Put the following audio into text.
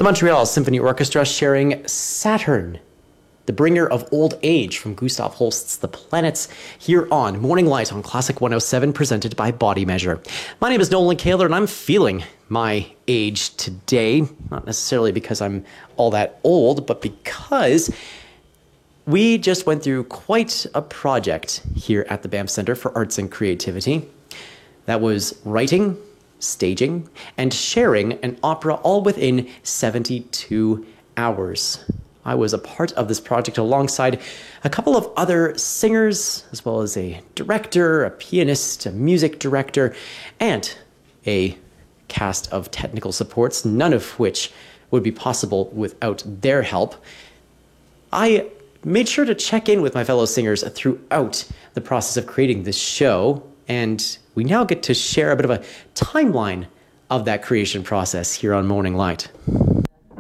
The Montreal Symphony Orchestra sharing Saturn, the bringer of old age from Gustav Holst's The Planets, here on Morning Light on Classic 107, presented by Body Measure. My name is Nolan Kaler, and I'm feeling my age today, not necessarily because I'm all that old, but because we just went through quite a project here at the Banff Centre for Arts and Creativity. That was writing, staging, and sharing an opera all within 72 hours. I was a part of this project alongside a couple of other singers, as well as a director, a pianist, a music director, and a cast of technical supports, none of which would be possible without their help. I made sure to check in with my fellow singers throughout the process of creating this show, and we now get to share a bit of a timeline of that creation process here on Morning Light.